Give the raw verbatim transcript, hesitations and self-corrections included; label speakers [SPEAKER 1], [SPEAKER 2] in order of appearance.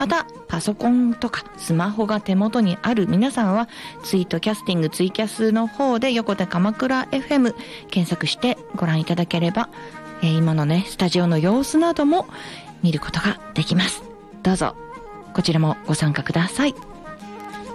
[SPEAKER 1] またパソコンとかスマホが手元にある皆さんはツイートキャスティングツイキャスの方で横手鎌倉 エフエム 検索してご覧いただければ、えー、今のねスタジオの様子なども見ることができます。どうぞこちらもご参加ください。